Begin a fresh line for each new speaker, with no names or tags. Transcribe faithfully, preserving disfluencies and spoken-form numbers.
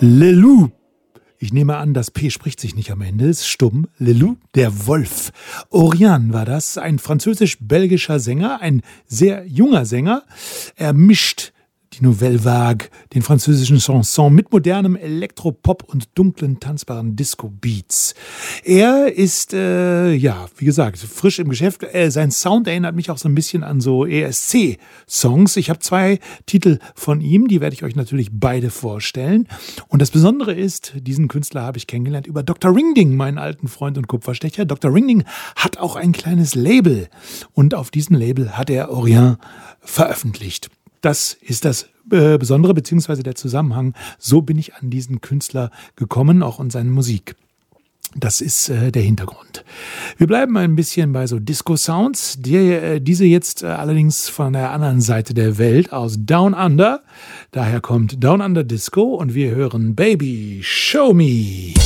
Le Loup. Ich nehme an, das P spricht sich nicht am Ende, ist stumm. Le Loup, der Wolf. Oriane war das, ein französisch-belgischer Sänger, ein sehr junger Sänger. Er mischt die Nouvelle Vague, den französischen Chanson mit modernem Elektropop und dunklen, tanzbaren Disco-Beats. Er ist, äh, ja, wie gesagt, frisch im Geschäft. Äh, sein Sound erinnert mich auch so ein bisschen an so E S C-Songs. Ich habe zwei Titel von ihm, die werde ich euch natürlich beide vorstellen. Und das Besondere ist, diesen Künstler habe ich kennengelernt über Doktor Ringding, meinen alten Freund und Kupferstecher. Doktor Ringding hat auch ein kleines Label und auf diesem Label hat er Oriane veröffentlicht. Das ist das äh, Besondere, beziehungsweise der Zusammenhang. So bin ich an diesen Künstler gekommen, auch an seine Musik. Das ist äh, der Hintergrund. Wir bleiben ein bisschen bei so Disco-Sounds, die, äh, diese jetzt äh, allerdings von der anderen Seite der Welt, aus Down Under. Daher kommt Down Under Disco und wir hören Baby, Show Me.